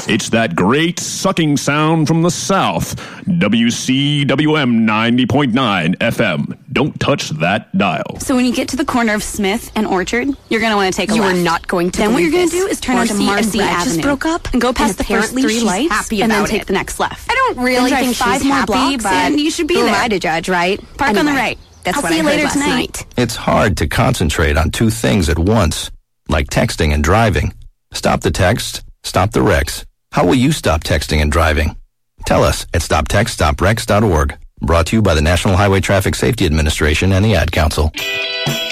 It's that great sucking sound from the south. WCWM 90.9 FM. Don't touch that dial. So when you get to the corner of Smith and Orchard, you're going to want to take a left. You are not going to. Then what you're going to do is turn onto Marcy Avenue. Just broke up and go past the first 3 lights and then take the next left. I don't really think she's 5 more happy, blocks but and you should be who there. am I to judge, right? Park on the right. That's I'll what see I you heard later last tonight. night. It's hard to concentrate on 2 things at once, like texting and driving. Stop the text, stop the wrecks. How will you stop texting and driving? Tell us at stoptextstopwrecks.org. Brought to you by the National Highway Traffic Safety Administration and the Ad Council.